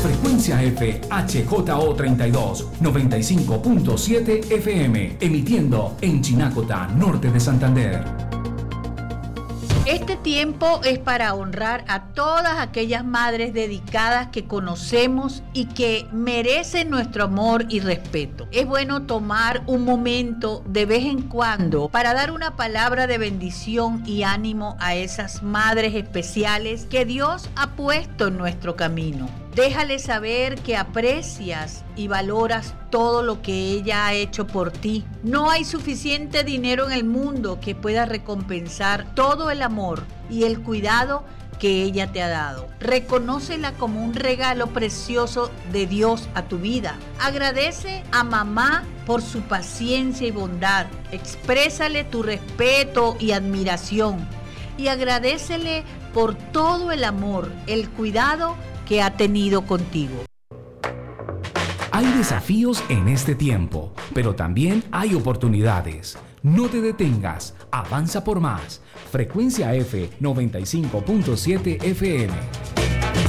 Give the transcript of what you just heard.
Frecuencia F HJO32 95.7 FM, emitiendo en Chinacota, norte de Santander. Este tiempo es para honrar a todas aquellas madres dedicadas que conocemos y que merecen nuestro amor y respeto. Es bueno tomar un momento de vez en cuando para dar una palabra de bendición y ánimo a esas madres especiales que Dios ha puesto en nuestro camino. Déjale saber que aprecias y valoras todo lo que ella ha hecho por ti. No hay suficiente dinero en el mundo que pueda recompensar todo el amor y el cuidado que ella te ha dado. Reconócela como un regalo precioso de Dios a tu vida. Agradece a mamá por su paciencia y bondad. Exprésale tu respeto y admiración. Y agradécele por todo el amor, el cuidado que ha tenido contigo. Hay desafíos en este tiempo, pero también hay oportunidades. No te detengas, avanza por más. Frecuencia F 95.7 FM.